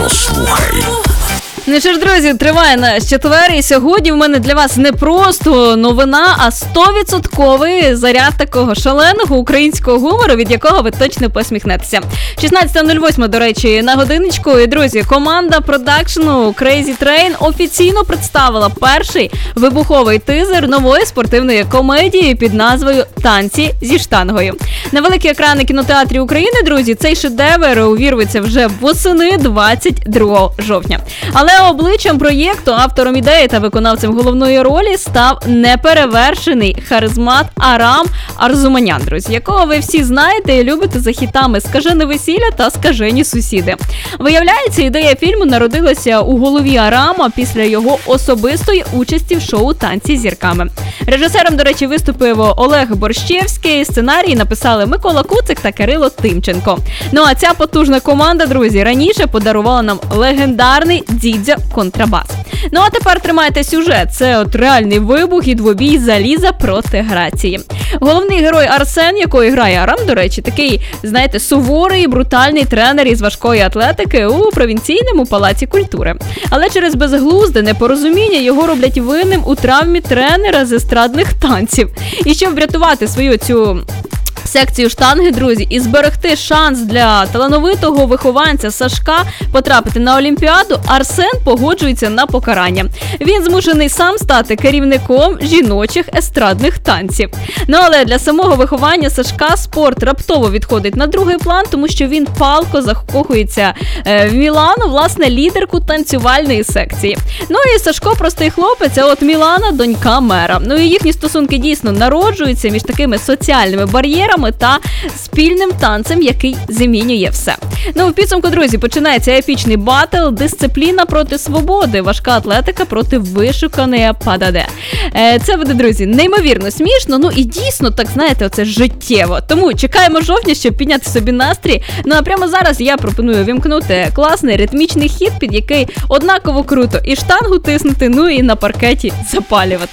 Послухай. Ну що ж, друзі, триває наш четвер, і сьогодні в мене для вас не просто новина, а 100% заряд такого шаленого українського гумору, від якого ви точно посміхнетеся. 16:08, до речі, на годиночку. І, друзі, команда продакшену Crazy Train офіційно представила перший вибуховий тизер нової спортивної комедії під назвою «Танці зі штангою». На великі екрани кінотеатрів України, друзі, цей шедевр увірветься вже восени 22 жовтня. Але обличчям проєкту, автором ідеї та виконавцем головної ролі став неперевершений харизмат Арам Арзуманян, друзі, якого ви всі знаєте і любите за хітами «Скажене весілля» та «Скажені сусіди». Виявляється, ідея фільму народилася у голові Арама після його особистої участі в шоу «Танці з зірками». Режисером, до речі, виступив Олег Борщевський, сценарій написали Микола Куцик та Кирило Тимченко. Ну а ця потужна команда, друзі, раніше подарувала нам легендарний Дзідзьо Контрабас. Ну а тепер тримайте сюжет. Це от реальний вибух і двобій заліза проти грації. Головний герой Арсен, якого грає Арам, до речі, такий, знаєте, суворий, брутальний тренер із важкої атлетики у провінційному палаці культури. Але через безглузде непорозуміння його роблять винним у травмі тренера з естрадних танців. І щоб врятувати свою цю секцію штанги, друзі, і зберегти шанс для талановитого вихованця Сашка потрапити на Олімпіаду, Арсен погоджується на покарання. Він змушений сам стати керівником жіночих естрадних танців. Ну але для самого виховання Сашка спорт раптово відходить на другий план, тому що він палко закохується в Мілану, власне, лідерку танцювальної секції. Ну і Сашко простий хлопець, а от Мілана донька мера. Ну і їхні стосунки дійсно народжуються між такими соціальними бар'єрами та спільним танцем, який замінює все. Ну, в підсумку, друзі, починається епічний батл, дисципліна проти свободи, важка атлетика проти вишуканої пададе. Це буде, друзі, неймовірно смішно, ну і дійсно, так знаєте, оце життєво. Тому чекаємо жовтня, щоб підняти собі настрій. Ну а прямо зараз я пропоную вімкнути класний ритмічний хіт, під який однаково круто і штангу тиснути, ну і на паркеті запалювати.